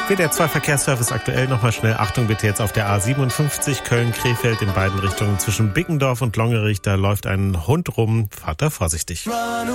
WDR 2 Verkehrsservice aktuell nochmal schnell. Achtung bitte jetzt auf der A57 Köln-Krefeld in beiden Richtungen zwischen Bickendorf und Longerich. Da läuft ein Hund rum. Fahrt da vorsichtig.